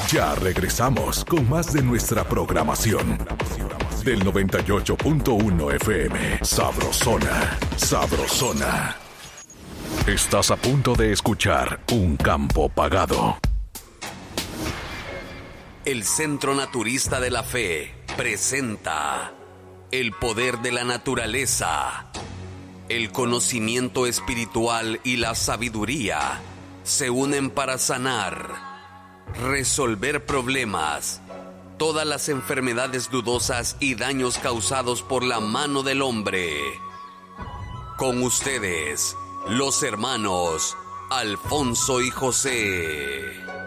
Ya regresamos con más de nuestra programación. Del 98.1 FM. Sabrosona. Sabrosona. Estás a punto de escuchar Un Campo Pagado. El Centro Naturista de la Fe presenta el poder de la naturaleza. El conocimiento espiritual y la sabiduría se unen para sanar, resolver problemas, todas las enfermedades dudosas y daños causados por la mano del hombre. Con ustedes, los hermanos Alfonso y José.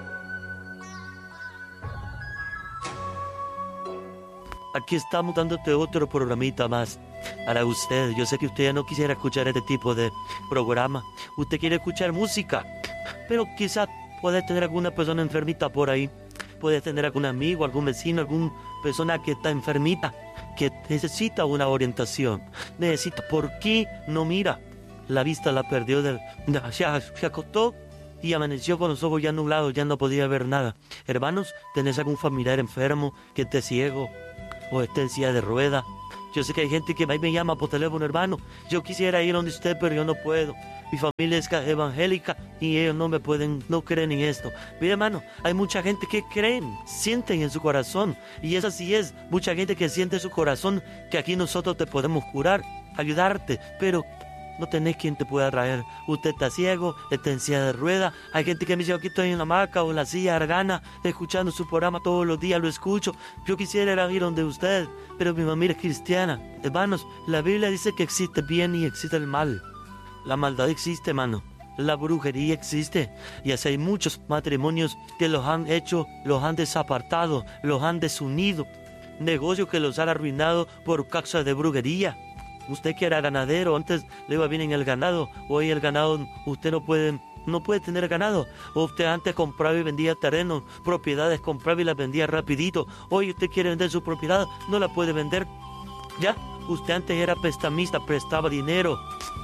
Aquí estamos dándote otro programita más para usted. Yo sé que usted ya no quisiera escuchar este tipo de programa. Usted quiere escuchar música, pero quizá puede tener alguna persona enfermita por ahí. Puede tener algún amigo, algún vecino, alguna persona que está enfermita, que necesita una orientación. Necesita, ¿por qué no mira? La vista la perdió, se acostó y amaneció con los ojos ya nublados, ya no podía ver nada. Hermanos, ¿tenés algún familiar enfermo que esté ciego o esté en silla de rueda? Yo sé que hay gente que ahí me llama por teléfono, hermano, yo quisiera ir donde usted, pero yo no puedo. Mi familia es evangélica y ellos no creen en esto. Mira, hermano, hay mucha gente que creen, sienten en su corazón. Y eso sí es, mucha gente que siente en su corazón que aquí nosotros te podemos curar, ayudarte, pero no tenés quien te pueda traer. Usted está ciego, está en silla de rueda. Hay gente que me dice, aquí estoy en la hamaca o en la silla argana, escuchando su programa todos los días, lo escucho. Yo quisiera ir donde usted, pero mi familia es cristiana. Hermanos, la Biblia dice que existe el bien y existe el mal. La maldad existe, hermano. La brujería existe. Y así hay muchos matrimonios que los han hecho, los han desapartado, los han desunido. Negocios que los han arruinado por causa de brujería. Usted que era ganadero, antes le iba bien en el ganado. Hoy el ganado, usted no puede tener ganado. O usted antes compraba y vendía terrenos, propiedades, compraba y las vendía rapidito. Hoy usted quiere vender su propiedad, no la puede vender. Ya, usted antes era prestamista, prestaba dinero,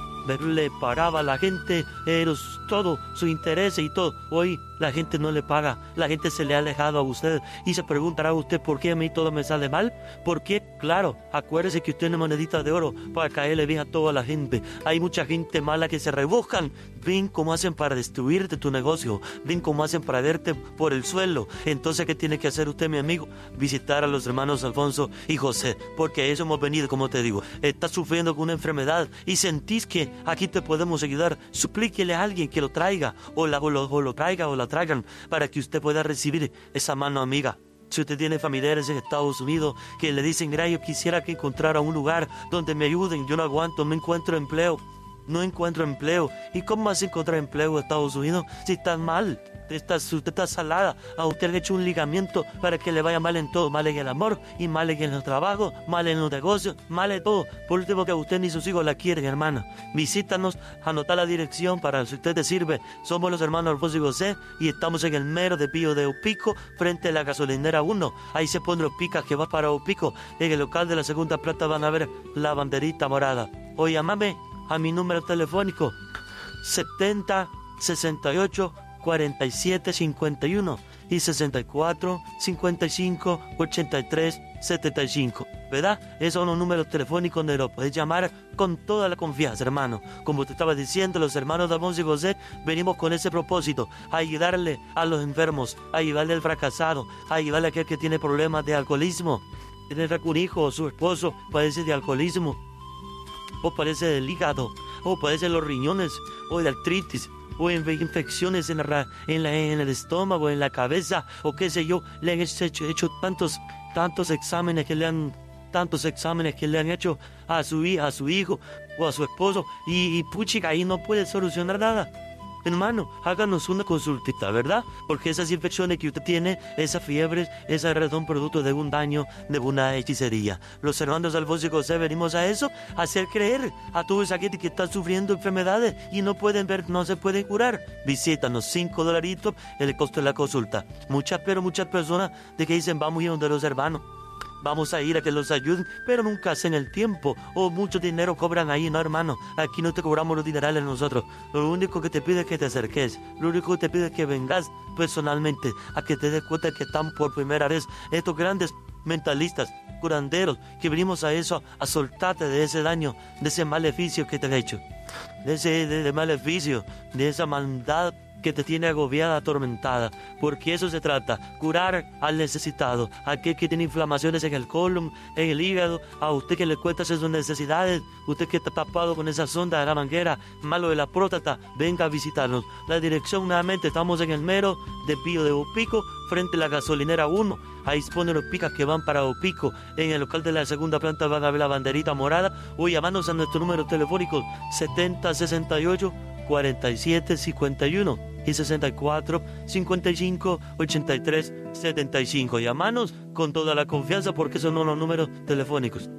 le pagaba a la gente todo, su interés y todo. Hoy la gente no le paga, la gente se le ha alejado a usted y se preguntará usted por qué a mí todo me sale mal. ¿Por qué? Claro, acuérdese que usted es una monedita de oro para caerle bien a toda la gente. Hay mucha gente mala que se rebuscan, ven cómo hacen para destruirte tu negocio, ven cómo hacen para verte por el suelo. Entonces, ¿qué tiene que hacer usted, mi amigo? Visitar a los hermanos Alfonso y José, porque eso hemos venido, como te digo. Estás sufriendo con una enfermedad y sentís que aquí te podemos ayudar. Suplíquele a alguien que lo traiga o lo traiga o la traigan para que usted pueda recibir esa mano amiga. Si usted tiene familiares en Estados Unidos que le dicen, mira, yo quisiera que encontrara un lugar donde me ayuden, yo no aguanto, no encuentro empleo. ¿Y cómo vas a encontrar empleo en Estados Unidos si estás mal? Usted está salada. A usted le he hecho un ligamiento para que le vaya mal en todo. Mal en el amor, y mal en el trabajo, mal en los negocios, mal en todo. Por último, que usted ni sus hijos la quieren, hermana. Visítanos, anota la dirección para si usted te sirve. Somos los hermanos Alfonso y José y estamos en el mero de Pío de Opico, frente a la gasolinera 1. Ahí se pone los picas que va para Opico. En el local de la segunda planta van a ver la banderita morada. O llámame a mi número telefónico 70 68 47 51 y 64 55 83 75. ¿Verdad? Esos son los números telefónicos donde lo puedes llamar con toda la confianza, hermano. Como te estaba diciendo, los hermanos de Alfonso y José venimos con ese propósito: ayudarle a los enfermos, ayudarle al fracasado, ayudarle a aquel que tiene problemas de alcoholismo. Tiene algún hijo o su esposo padece de alcoholismo, o padece del hígado, o padece de los riñones, o de artritis, o infecciones en el estómago, en la cabeza, o qué sé yo. Le han hecho tantos exámenes que le han hecho a su hija, a su hijo o a su esposo, y puchica, ahí no puede solucionar nada. Hermano, háganos una consultita, ¿verdad? Porque esas infecciones que usted tiene, esas fiebres, esas son producto de un daño, de una hechicería. Los hermanos Alfonso y José venimos a eso, a hacer creer a todos esa gente que están sufriendo enfermedades y no pueden ver, no se pueden curar. Visítanos, $5 el costo de la consulta. Muchas personas de que dicen, vamos a ir donde los hermanos. vamos a ir a que los ayuden, pero nunca hacen el tiempo, o mucho dinero cobran ahí. No, hermano, aquí no te cobramos los dinerales nosotros. Lo único que te pide es que te acerques, lo único que te pide es que vengas personalmente, a que te des cuenta que estamos por primera vez estos grandes mentalistas, curanderos, que venimos a eso, a soltarte de ese daño, de ese maleficio que te ha hecho, de ese maleficio, de esa maldad que te tiene agobiada, atormentada, porque eso se trata, curar al necesitado, a aquel que tiene inflamaciones en el colon, en el hígado, a usted que le cuesta sus necesidades, usted que está tapado con esa sonda de la manguera, malo de la próstata, venga a visitarnos. La dirección, nuevamente, estamos en el mero desvío de Opico, frente a la gasolinera 1, ahí ponen los picas que van para Opico, en el local de la segunda planta van a ver la banderita morada, o llamarnos a nuestro número telefónico 7068 4751 y 64 55 83 75. Llamanos con toda la confianza porque esos son los números telefónicos.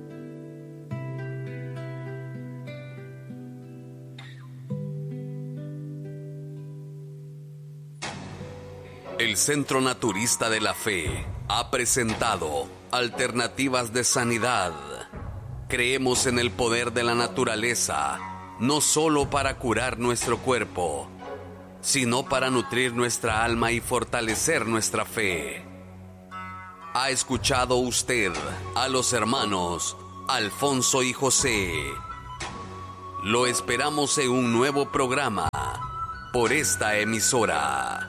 El Centro Naturista de la Fe ha presentado Alternativas de Sanidad. Creemos en el poder de la naturaleza, no solo para curar nuestro cuerpo, sino para nutrir nuestra alma y fortalecer nuestra fe. ¿Ha escuchado usted a los hermanos Alfonso y José? Lo esperamos en un nuevo programa por esta emisora.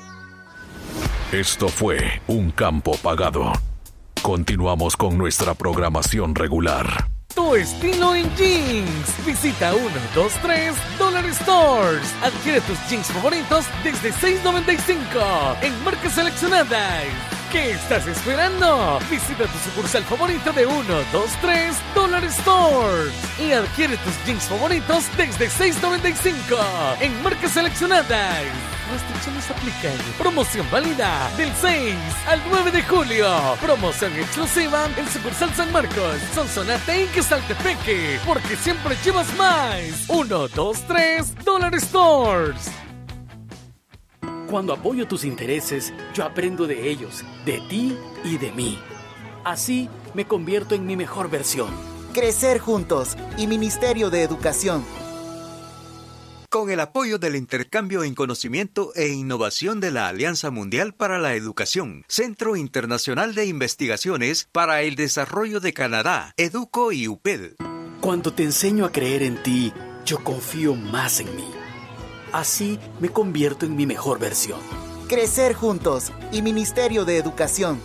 Esto fue Un Campo Pagado. Continuamos con nuestra programación regular. Tu estilo en jeans. Visita 123 Dollar Stores. Adquiere tus jeans favoritos desde $6.95 en marcas seleccionadas. ¿Qué estás esperando? Visita tu sucursal favorito de 123 Dollar Stores y adquiere tus jeans favoritos desde $6.95 en marcas seleccionadas. Restricciones aplican. Promoción válida del 6 al 9 de julio. Promoción exclusiva en sucursal San Marcos, Sonsonate y Quesaltepeque. Porque siempre llevas más. 123 Dollar Stores. Cuando apoyo tus intereses, yo aprendo de ellos, de ti y de mí. Así me convierto en mi mejor versión. Crecer juntos y Ministerio de Educación. Con el apoyo del intercambio en conocimiento e innovación de la Alianza Mundial para la Educación, Centro Internacional de Investigaciones para el Desarrollo de Canadá, EDUCO y UPED. Cuando te enseño a creer en ti, yo confío más en mí. Así me convierto en mi mejor versión. Crecer juntos y Ministerio de Educación.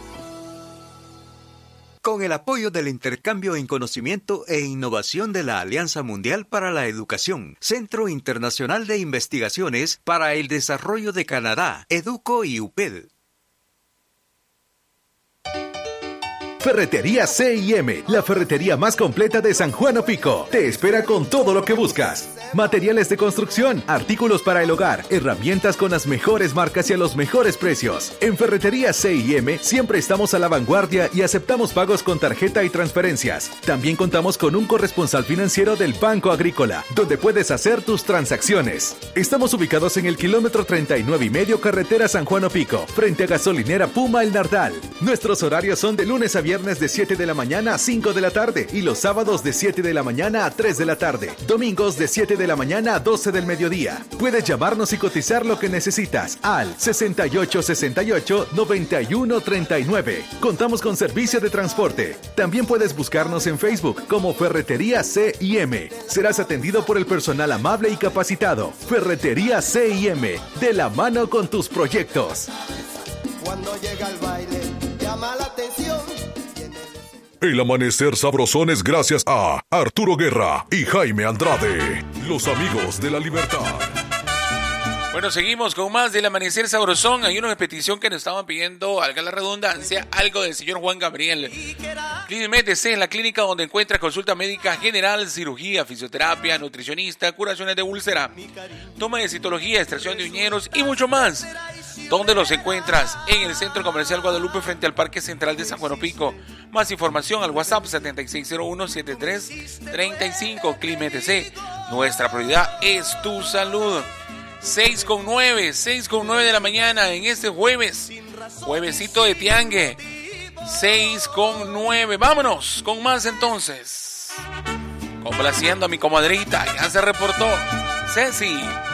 Con el apoyo del intercambio en conocimiento e innovación de la Alianza Mundial para la Educación, Centro Internacional de Investigaciones para el Desarrollo de Canadá, EDUCO y UPED. Ferretería C&M, la ferretería más completa de San Juan Opico. Te espera con todo lo que buscas. Materiales de construcción, artículos para el hogar, herramientas con las mejores marcas y a los mejores precios. En Ferretería C&M siempre estamos a la vanguardia y aceptamos pagos con tarjeta y transferencias. También contamos con un corresponsal financiero del Banco Agrícola, donde puedes hacer tus transacciones. Estamos ubicados en el kilómetro 39.5 carretera San Juan Opico, frente a gasolinera Puma El Nardal. Nuestros horarios son de lunes a viernes de 7 de la mañana a 5 de la tarde y los sábados de 7 de la mañana a 3 de la tarde. Domingos de 7 de la mañana a 12 del mediodía. Puedes llamarnos y cotizar lo que necesitas al 6868-9139. Contamos con servicio de transporte. También puedes buscarnos en Facebook como Ferretería C&M. Serás atendido por el personal amable y capacitado. Ferretería C&M, de la mano con tus proyectos. Cuando llega el baile, llama la atención. El amanecer sabrosón es gracias a Arturo Guerra y Jaime Andrade, los amigos de la libertad. Bueno, seguimos con más del amanecer sabrosón. Hay una petición que nos estaban pidiendo, valga la redundancia, algo del señor Juan Gabriel. CliniMDC es la clínica donde encuentra consulta médica general, cirugía, fisioterapia, nutricionista, curaciones de úlcera, toma de citología, extracción de uñeros y mucho más. ¿Dónde los encuentras? En el Centro Comercial Guadalupe frente al Parque Central de San Juan Opico. Más información al WhatsApp 7601-7335. CliniMDC, nuestra prioridad es tu salud. 6:09 de la mañana en este juevesito de tiangue. 6:09. Vámonos con más entonces. Complaciendo a mi comadrita. Ya se reportó Ceci.